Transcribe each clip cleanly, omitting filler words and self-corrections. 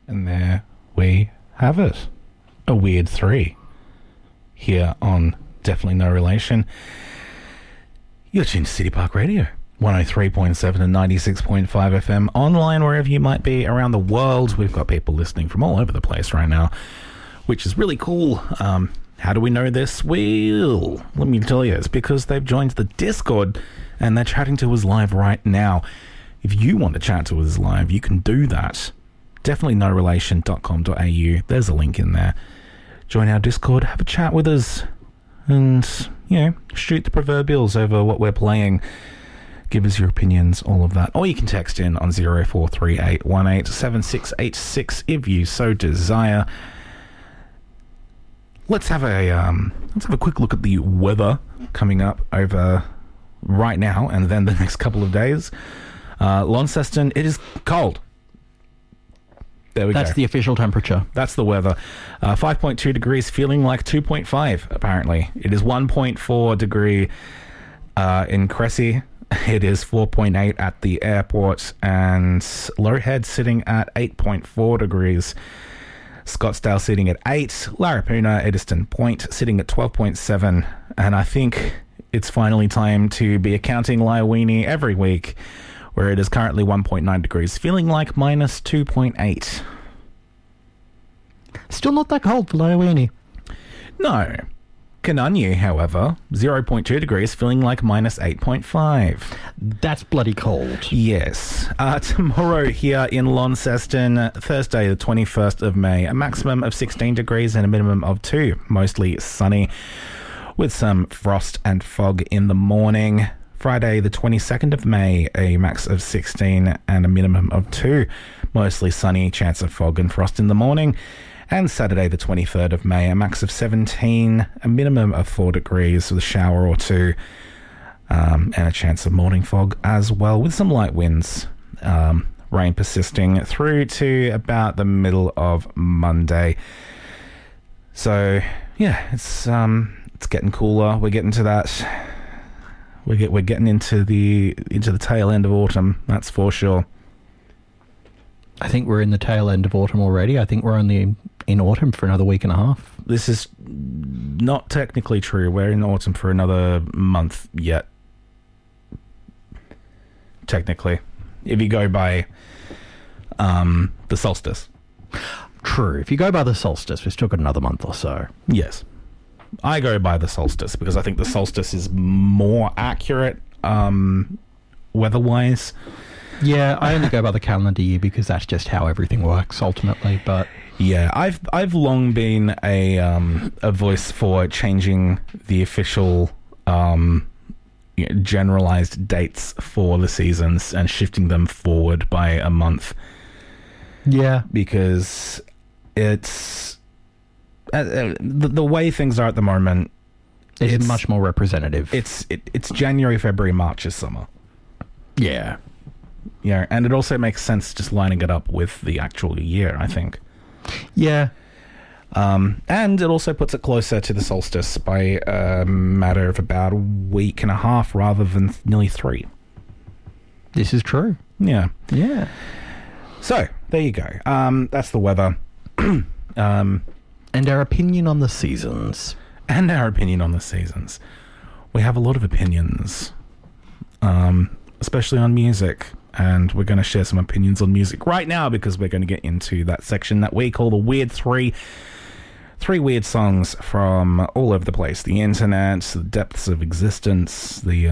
And there we have it. A weird 3 here on Definitely No Relation. You're tuned to City Park Radio, 103.7 and 96.5 FM, online wherever you might be around the world. We've got people listening from all over the place right now, which is really cool. How do we know this? Well, let me tell you, it's because they've joined the Discord and they're chatting to us live right now. If you want to chat to us live, you can do that. DefinitelyNoRelation.com.au. There's a link in there. Join our Discord, have a chat with us, and, you know, shoot the proverbials over what we're playing. Give us your opinions, all of that. Or you can text in on 0438187686 if you so desire. Let's have a quick look at the weather coming up over right now and then the next couple of days. Launceston, it is cold. There we go. That's the official temperature. That's the weather. 5.2 degrees, feeling like 2.5, apparently. It is 1.4 degree in Cressy. It is 4.8 at the airport. And Lowhead sitting at 8.4 degrees. Scottsdale sitting at 8. Larapuna, Eddystone Point sitting at 12.7. And I think it's finally time to be accounting Liawini every week, where it is currently 1.9 degrees, feeling like minus 2.8. Still not that cold for Liawini. No. Kanunyu, however, 0.2 degrees, feeling like minus 8.5. That's bloody cold. Yes. Tomorrow here in Launceston, Thursday the 21st of May, a maximum of 16 degrees and a minimum of 2. Mostly sunny, with some frost and fog in the morning. Friday the 22nd of May, a max of 16 and a minimum of 2. Mostly sunny, chance of fog and frost in the morning. And Saturday the 23rd of May, a max of 17, a minimum of 4 degrees with a shower or 2, and a chance of morning fog as well, with some light winds. Rain persisting through to about the middle of Monday. So, yeah, it's getting cooler. We're getting to that. We're getting into the tail end of autumn, that's for sure. I think we're in the tail end of autumn already. I think we're only in autumn for another week and a half. This is not technically true. We're in autumn for another month yet. Technically. If you go by the solstice. True. If you go by the solstice, we've still got another month or so. Yes. I go by the solstice because I think the solstice is more accurate weather-wise. Yeah, I only go by the calendar year because that's just how everything works ultimately. But yeah, I've long been a voice for changing the official generalized dates for the seasons and shifting them forward by a month. Yeah, because it's the way things are at the moment. It's much more representative. It's January, February, March is summer. Yeah. Yeah, and it also makes sense just lining it up with the actual year, I think. Yeah. And it also puts it closer to the solstice by a matter of about a week and a half rather than nearly 3. This is true. Yeah. Yeah. So, there you go. That's the weather. And our opinion on the seasons. And our opinion on the seasons. We have a lot of opinions, especially on music. And we're going to share some opinions on music right now because we're going to get into that section that we call the Weird 3. 3 weird songs from all over the place. The internet, the depths of existence, the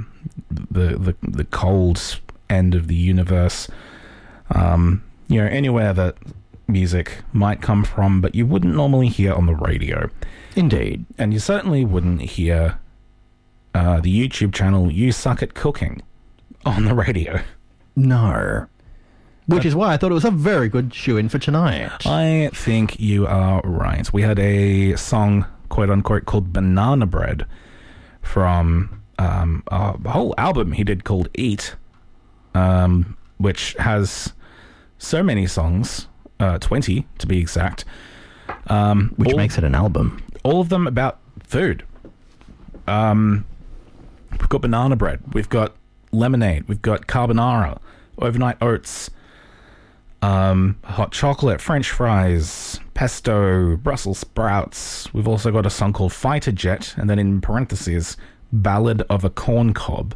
cold end of the universe. Anywhere that music might come from, but you wouldn't normally hear on the radio. Indeed. And you certainly wouldn't hear the YouTube channel You Suck at Cooking on the radio. No. Which is why I thought it was a very good shoe-in for tonight. I think you are right. We had a song, quote-unquote, called Banana Bread from a whole album he did called Eat, which has so many songs, 20 to be exact. Which makes it an album. All of them about food. We've got banana bread. We've got lemonade. We've got carbonara, overnight oats. Hot chocolate, French fries, pesto, Brussels sprouts. We've also got a song called Fighter Jet, and then in parentheses, Ballad of a Corn Cob.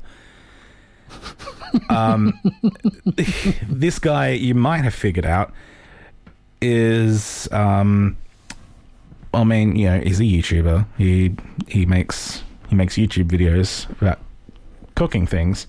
This guy, you might have figured out, is I mean, you know, he's a YouTuber. He makes YouTube videos about cooking things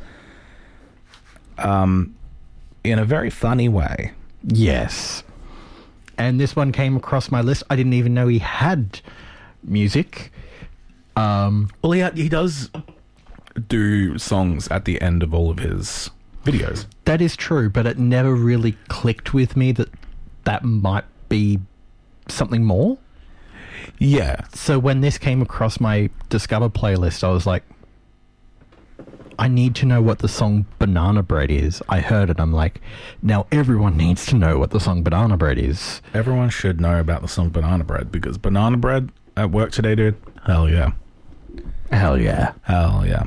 in a very funny way. Yes. And this one came across my list. I didn't even know he had music. Well, he does do songs at the end of all of his videos. That is true, but it never really clicked with me that might be something more. Yeah. So when this came across my Discover playlist, I was like, I need to know what the song Banana Bread is. I heard it. I'm like, now everyone needs to know what the song Banana Bread is. Everyone should know about the song Banana Bread, because Banana Bread at work today, dude, hell yeah. Hell yeah. Hell yeah.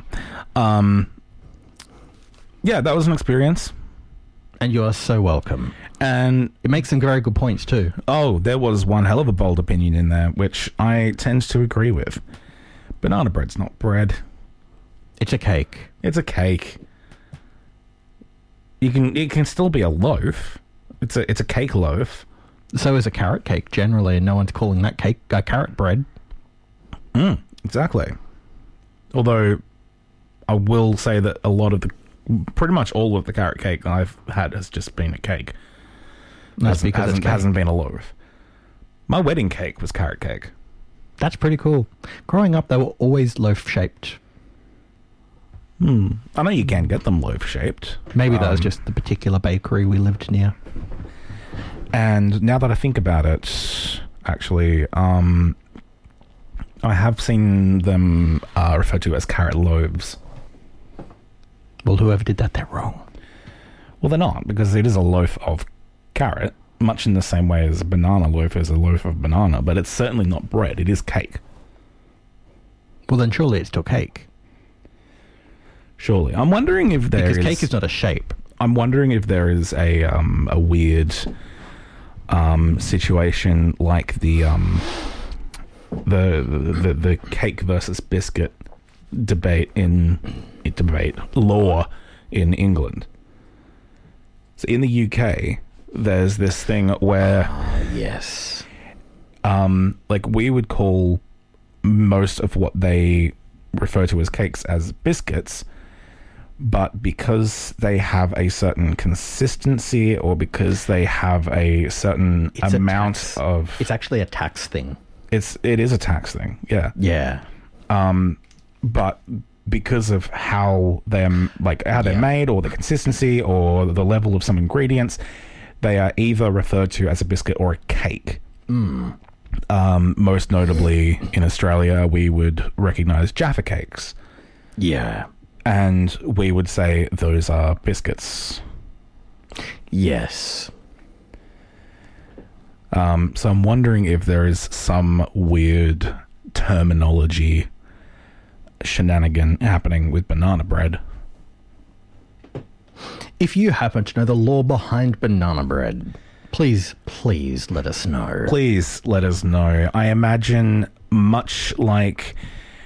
Yeah, that was an experience. And you are so welcome. And it makes some very good points too. Oh, there was one hell of a bold opinion in there, which I tend to agree with. Banana bread's not bread. It's a cake. It's a cake. It can still be a loaf. It's a cake loaf. So is a carrot cake generally, and no one's calling that cake carrot bread. Exactly. Although I will say that pretty much all of the carrot cake I've had has just been a cake. That's because it hasn't been a loaf. My wedding cake was carrot cake. That's pretty cool. Growing up, they were always loaf-shaped. I know you can get them loaf-shaped. Maybe that was just the particular bakery we lived near. And now that I think about it, actually, I have seen them referred to as carrot loaves. Well, whoever did that, they're wrong. Well, they're not, because it is a loaf of carrot, much in the same way as a banana loaf is a loaf of banana, but it's certainly not bread. It is cake. Well, then surely it's still cake. Surely. I'm wondering if because cake is not a shape. I'm wondering if there is a weird situation like the cake versus biscuit law in England. So in the UK, there's this thing where yes, like we would call most of what they refer to as cakes as biscuits, but because they have a certain consistency or because they have a certain amount of... It's actually a tax thing. It is a tax thing, yeah. Yeah. But because of how they're made, or the consistency, or the level of some ingredients, they are either referred to as a biscuit or a cake. Most notably in Australia, we would recognise Jaffa cakes. Yeah. And we would say those are biscuits. Yes. So I'm wondering if there is some weird terminology shenanigan happening with banana bread. If you happen to know the law behind banana bread, please let us know. Please let us know. I imagine much like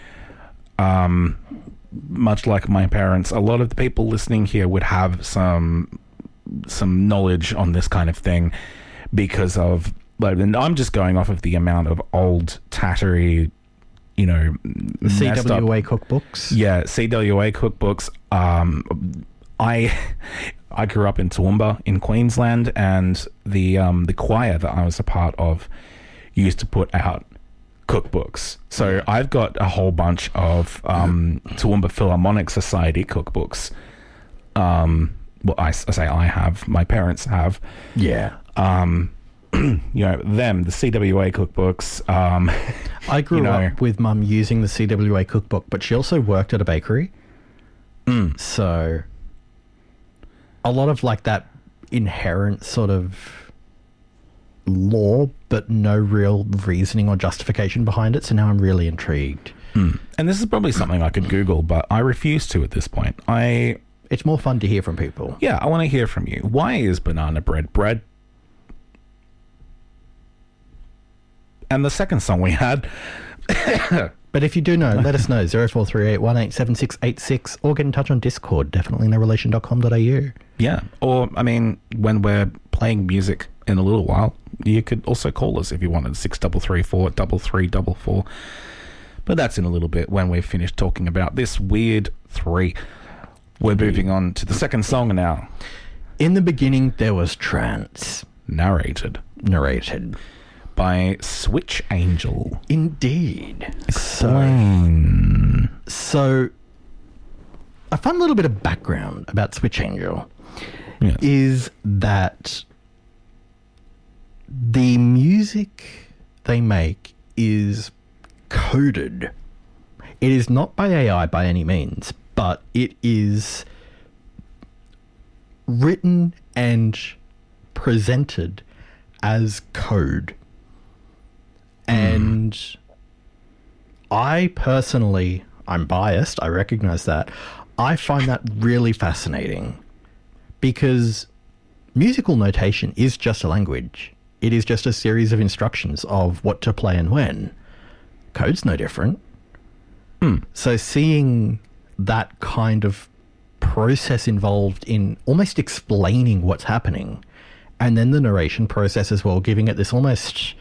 my parents, a lot of the people listening here would have some knowledge on this kind of thing because of, and I'm just going off of the amount of old tattery, you know, CWA cookbooks. Yeah, CWA cookbooks. I grew up in Toowoomba in Queensland, and the choir that I was a part of used to put out cookbooks. So I've got a whole bunch of Toowoomba Philharmonic Society cookbooks. Well, I say I have. My parents have. Yeah. You know, the CWA cookbooks. I grew up with Mum using the CWA cookbook, but she also worked at a bakery. So a lot of like that inherent sort of law, but no real reasoning or justification behind it. So now I'm really intrigued. And this is probably something I could Google, but I refuse to at this point. It's more fun to hear from people. Yeah, I want to hear from you. Why is banana bread bread? And the second song we had... But if you do know, let us know. 0438187686 or get in touch on Discord. Definitely norelation.com.au. Yeah. Or, I mean, when we're playing music in a little while, you could also call us if you wanted. 6334 3344. But that's in a little bit when we've finished talking about this weird 3. We're moving on to the second song now. In the beginning, there was trance. Narrated by Switch Angel. Indeed. Explain. So, a fun little bit of background about Switch Angel is that the music they make is coded. It is not by AI by any means, but it is written and presented as code. And I personally, I'm biased, I recognize that. I find that really fascinating because musical notation is just a language. It is just a series of instructions of what to play and when. Code's no different. So seeing that kind of process involved in almost explaining what's happening, and then the narration process as well, giving it this almost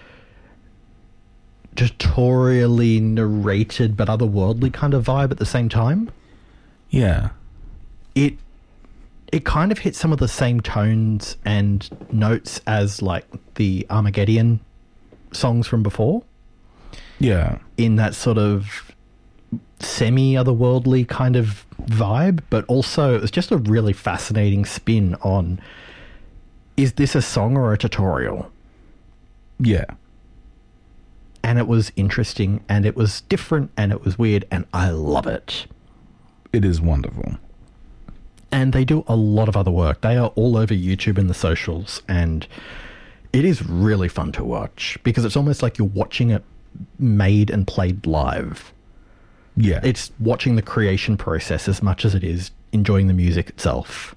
tutorially narrated but otherworldly kind of vibe at the same time. Yeah. It kind of hits some of the same tones and notes as like the Armageddon songs from before. Yeah. In that sort of semi-otherworldly kind of vibe, but also it's just a really fascinating spin on, is this a song or a tutorial? Yeah. And it was interesting, and it was different, and it was weird, and I love it. It is wonderful. And they do a lot of other work. They are all over YouTube and the socials, and it is really fun to watch because it's almost like you're watching it made and played live. Yeah. It's watching the creation process as much as it is enjoying the music itself.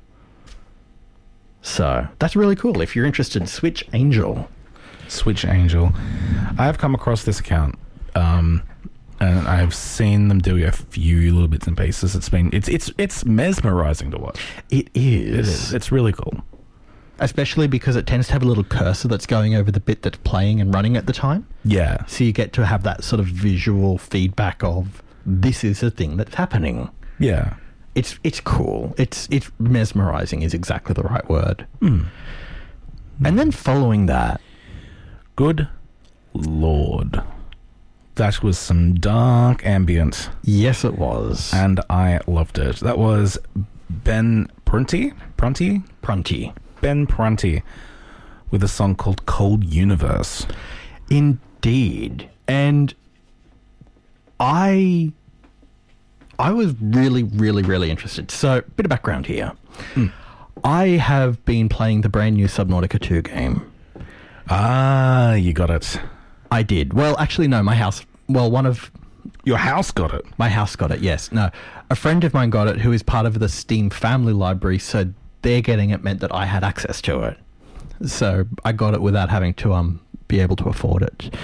So that's really cool. If you're interested, Switch Angel. Switch Angel. I have come across this account, and I've seen them do a few little bits and pieces. It's mesmerizing to watch. It is. It's really cool. Especially because it tends to have a little cursor that's going over the bit that's playing and running at the time. Yeah. So you get to have that sort of visual feedback of this is a thing that's happening. Yeah. It's cool. It's mesmerizing is exactly the right word. And then following that, good Lord, that was some dark ambient. Yes, it was, and I loved it. That was Ben Prunty. Ben Prunty with a song called Cold Universe. Indeed. And I was really, really, really interested. So, bit of background here. I have been playing the brand new Subnautica 2 game. Ah, you got it. I did. Well, actually, no, my house... Well, one of... Your house got it? My house got it, yes. No, a friend of mine got it who is part of the Steam family library, so their getting it meant that I had access to it. So I got it without having to be able to afford it.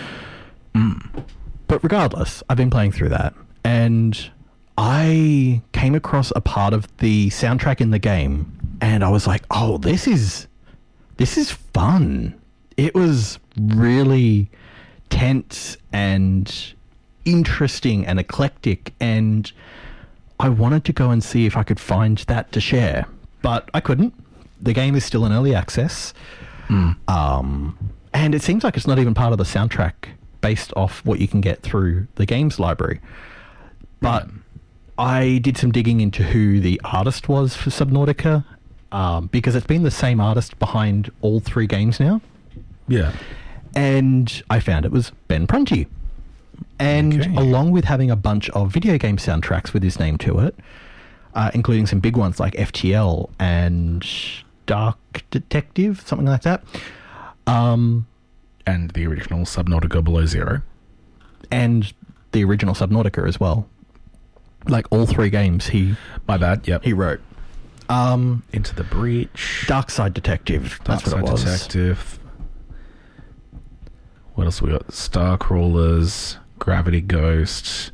But regardless, I've been playing through that, and I came across a part of the soundtrack in the game, and I was like, oh, this is fun. It was really tense and interesting and eclectic, and I wanted to go and see if I could find that to share, but I couldn't. The game is still in early access, and it seems like it's not even part of the soundtrack based off what you can get through the games library. But I did some digging into who the artist was for Subnautica, because it's been the same artist behind all 3 games now. Yeah. And I found it was Ben Prunty. And along with having a bunch of video game soundtracks with his name to it, including some big ones like FTL and Dark Detective, something like that. And the original Subnautica Below Zero. And the original Subnautica as well. Like all 3 games My bad, yep. he wrote. Into the Breach. Dark Side Detective. That's what it was. Dark Side Detective. What else we got? Starcrawlers, Gravity Ghost,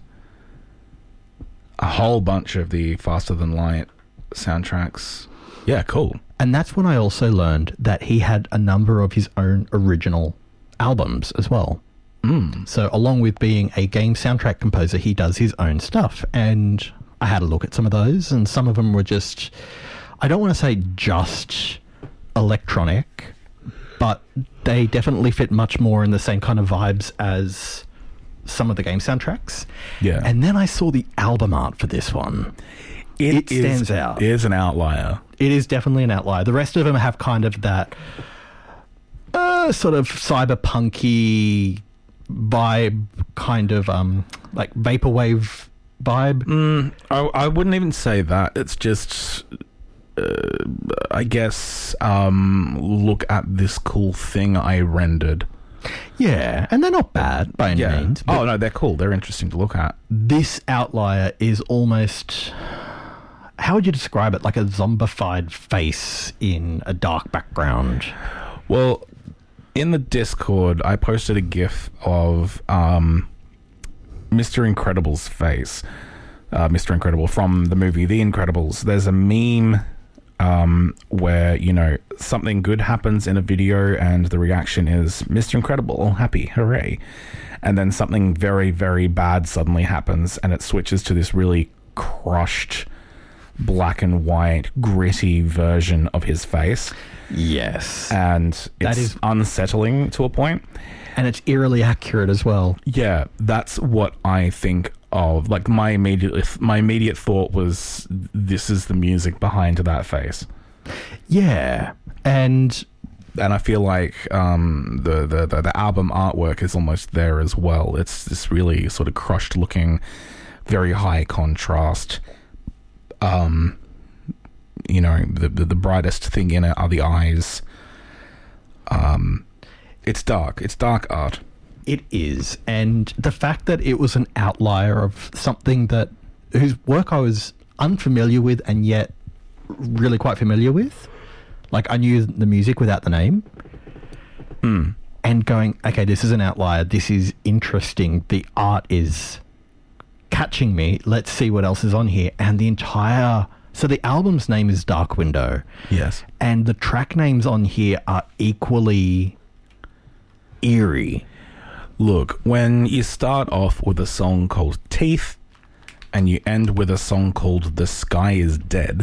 a whole bunch of the Faster Than Light soundtracks. Yeah, cool. And that's when I also learned that he had a number of his own original albums as well. So along with being a game soundtrack composer, he does his own stuff. And I had a look at some of those, and some of them were just, I don't want to say just electronic, but they definitely fit much more in the same kind of vibes as some of the game soundtracks. Yeah. And then I saw the album art for this one. It stands out. It is an outlier. It is definitely an outlier. The rest of them have kind of that sort of cyberpunky vibe, kind of like vaporwave vibe. I wouldn't even say that. It's just, I guess, look at this cool thing I rendered. Yeah, and they're not bad by any means. Oh, no, they're cool. They're interesting to look at. This outlier is almost, how would you describe it? Like a zombified face in a dark background. Well, in the Discord, I posted a GIF of Mr. Incredible's face. Mr. Incredible from the movie The Incredibles. There's a meme where, you know, something good happens in a video and the reaction is Mr. Incredible, all happy, hooray. And then something very, very bad suddenly happens and it switches to this really crushed, black and white, gritty version of his face. Yes. And it's unsettling to a point. And it's eerily accurate as well. Yeah, that's what I think of. Like, my immediate thought was, this is the music behind that face. Yeah. And I feel like the album artwork is almost there as well. It's this really sort of crushed looking, very high contrast. You know, the brightest thing in it are the eyes. It's dark. It's dark art. It is. And the fact that it was an outlier of something that whose work I was unfamiliar with and yet really quite familiar with. Like, I knew the music without the name. And going, okay, this is an outlier. This is interesting. The art is catching me. Let's see what else is on here. And the entire... So the album's name is Dark Window. Yes. And the track names on here are equally eerie. Look, when you start off with a song called Teeth and you end with a song called The Sky is Dead,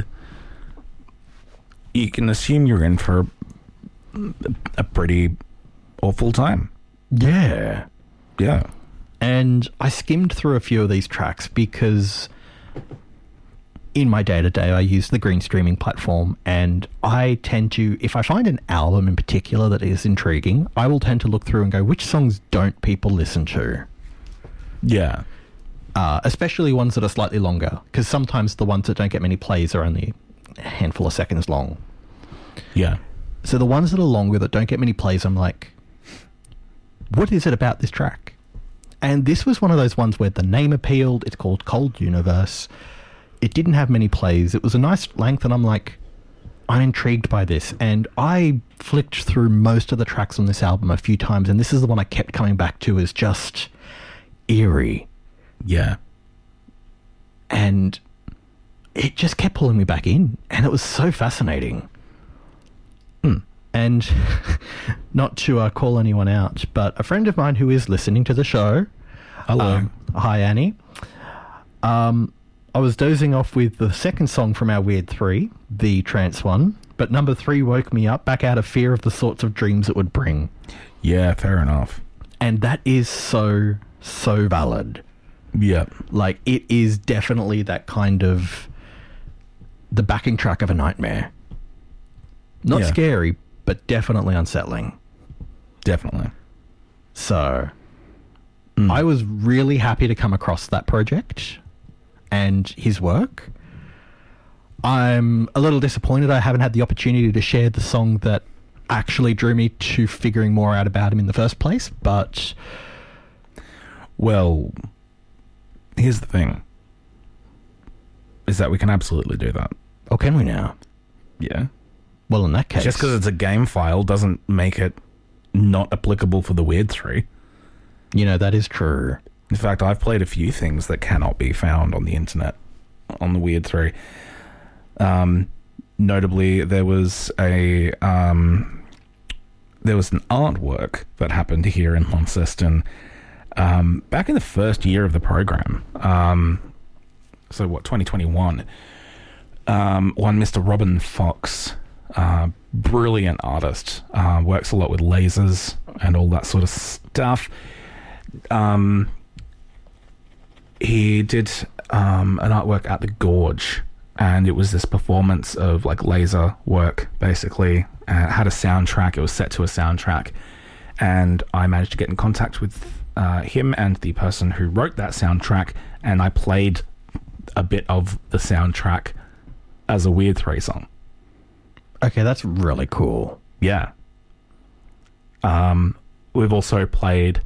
you can assume you're in for a pretty awful time. Yeah. Yeah. And I skimmed through a few of these tracks because in my day-to-day I use the green streaming platform, and I tend to, if I find an album in particular that is intriguing, I will tend to look through and go, which songs don't people listen to? Yeah. Especially ones that are slightly longer, because sometimes the ones that don't get many plays are only a handful of seconds long. Yeah. So the ones that are longer that don't get many plays, I'm like, what is it about this track? And this was one of those ones where the name appealed. It's called Cold Universe. It didn't have many plays. It was a nice length, and I'm like, I'm intrigued by this. And I flicked through most of the tracks on this album a few times, and this is the one I kept coming back to as just eerie. Yeah. And it just kept pulling me back in, and it was so fascinating. And not to call anyone out, but a friend of mine who is listening to the show, hello, hi Annie, I was dozing off with the second song from our Weird 3, the trance one, but number 3 woke me up back out of fear of the sorts of dreams it would bring. Yeah, fair enough. And that is so valid. Yep. Like, it is definitely that kind of the backing track of a nightmare. Not scary, but definitely unsettling. Definitely. So, I was really happy to come across that project and his work. I'm a little disappointed I haven't had the opportunity to share the song that actually drew me to figuring more out about him in the first place, but... Well, here's the thing. Is that we can absolutely do that. Oh, can we now? Yeah. Well, in that case... Just because it's a game file doesn't make it not applicable for the Weird 3. That is true. In fact, I've played a few things that cannot be found on the internet on the Weird 3. Notably, there was an artwork that happened here in Launceston back in the first year of the program. 2021. One Mr. Robin Fox, brilliant artist, works a lot with lasers and all that sort of stuff. He did an artwork at the Gorge, and it was this performance of like laser work, basically. Had a soundtrack. It was set to a soundtrack, and I managed to get in contact with him and the person who wrote that soundtrack, and I played a bit of the soundtrack as a Weird 3 song. Okay, that's really cool. Yeah. We've also played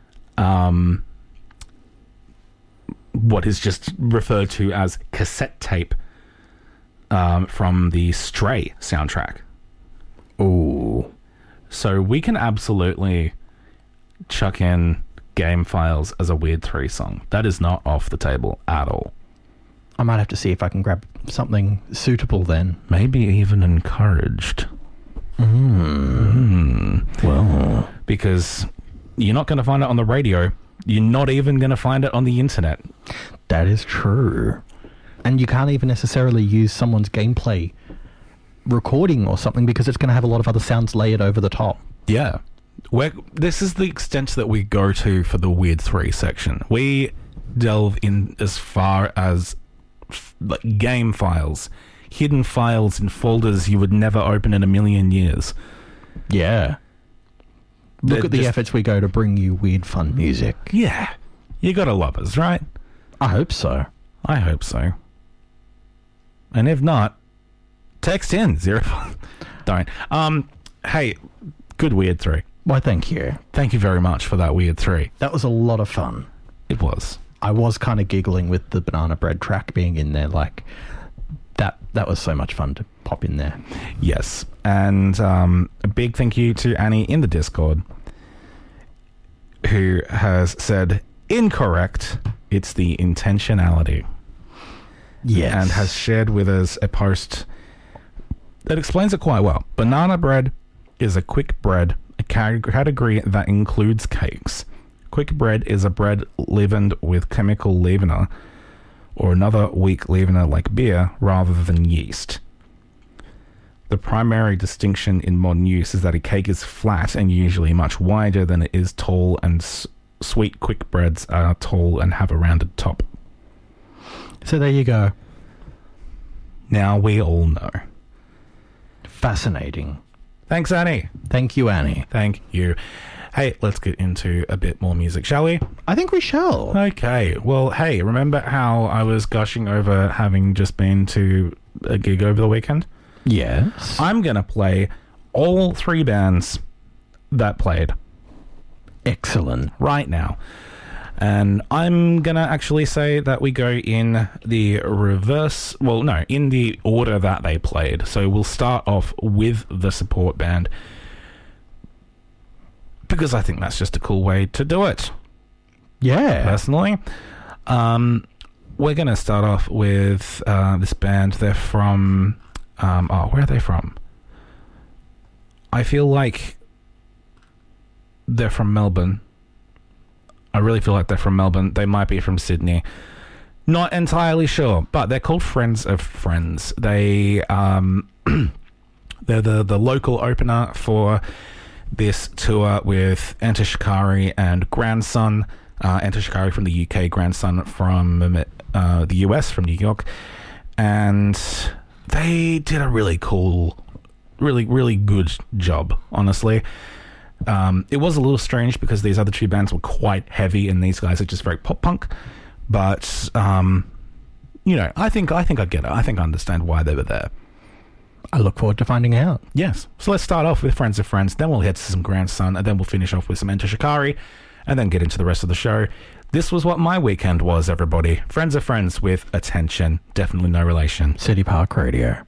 what is just referred to as cassette tape from the Stray soundtrack. Ooh. So we can absolutely chuck in game files as a Weird 3 song. That is not off the table at all. I might have to see if I can grab something suitable then. Maybe even encouraged. Well, because you're not going to find it on the radio. You're not even going to find it on the internet. That is true. And you can't even necessarily use someone's gameplay recording or something because it's going to have a lot of other sounds layered over the top. Yeah. This is the extent that we go to for the Weird 3 section. We delve in as far as like game files, hidden files in folders you would never open in a million years. Yeah. Look at the efforts we go to bring you weird, fun music. Yeah. You gotta love us, right? I hope so. I hope so. And if not, text in 0. Don't. Hey, good Weird 3. Why, thank you. Thank you very much for that Weird 3. That was a lot of fun. It was. I was kind of giggling with the Banana Bread track being in there. Like, that was so much fun to pop in there. Yes. And a big thank you to Annie in the Discord, who has said, incorrect, it's the intentionality. Yes. And has shared with us a post that explains it quite well. Banana bread is a quick bread, a category that includes cakes. Quick bread is a bread leavened with chemical leavener or another weak leavener like beer rather than yeast. The primary distinction in modern use is that a cake is flat and usually much wider than it is tall, and sweet quick breads are tall and have a rounded top. So there you go. Now we all know. Fascinating. Thanks, Annie. Thank you, Annie. Thank you. Hey, let's get into a bit more music, shall we? I think we shall. Okay. Well, hey, remember how I was gushing over having just been to a gig over the weekend? Yes. I'm going to play all 3 bands that played. Excellent. Right now. And I'm going to actually say that we go in the reverse... Well, no, in the order that they played. So we'll start off with the support band, because I think that's just a cool way to do it. Yeah. Personally. We're going to start off with this band. They're from... where are they from? I feel like they're from Melbourne. I really feel like they're from Melbourne. They might be from Sydney. Not entirely sure, but they're called Friends of Friends. They, they're the local opener for this tour with Enter Shikari and Grandson. Enter Shikari from the UK, Grandson from the US, from New York. And they did a really cool, really, really good job, honestly. It was a little strange because these other 2 bands were quite heavy and these guys are just very pop punk. But, you know, I think I get it. I think I understand why they were there. I look forward to finding out. Yes. So let's start off with Friends of Friends, then we'll head to some Grandson, and then we'll finish off with some Enter Shikari, and then get into the rest of the show. This was what my weekend was, everybody. Friends of Friends with Attention. Definitely no relation. City Park Radio.